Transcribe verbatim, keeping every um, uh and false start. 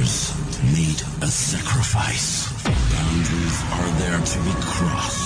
Others made a sacrifice. Boundaries are there to be crossed.